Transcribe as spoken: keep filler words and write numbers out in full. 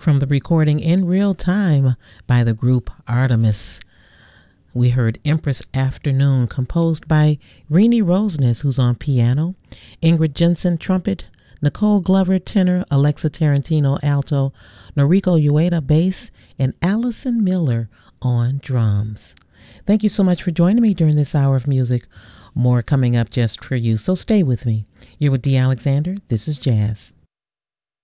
from the recording In Real Time by the group Artemis. We heard Empress Afternoon, composed by Renee Roseness, who's on piano, Ingrid Jensen, trumpet, Nicole Glover, tenor, Alexa Tarantino, alto, Noriko Ueda, bass, and Allison Miller on drums. Thank you so much for joining me during this hour of music. More coming up just for you, so stay with me. You're with Dee Alexander. This is Jazz.